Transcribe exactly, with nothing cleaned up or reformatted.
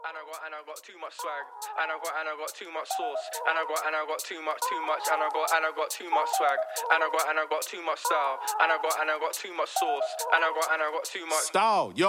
and I got and I got too much swag, and I got and I got too much sauce, and I got and I got too much, too much, and I got and I got too much swag, and I got and I got too much style, and I got and I got too much sauce, and I got and I got too much style. Yo.